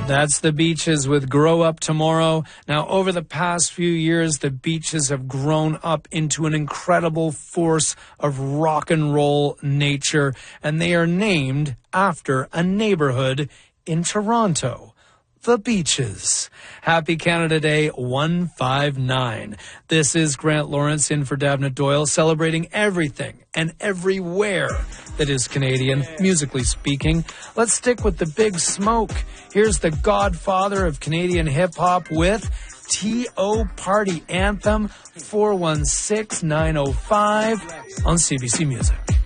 That's the Beaches with Grow Up Tomorrow. Now, over the past few years, the Beaches have grown up into an incredible force of rock and roll nature, and they are named after a neighborhood in Toronto. The Beaches. Happy Canada Day 159. This is Grant Lawrence in for Davna Doyle, celebrating everything and everywhere that is Canadian, musically speaking. Let's stick with the Big Smoke. Here's the godfather of Canadian hip-hop with T.O. Party Anthem 416-905 on CBC Music.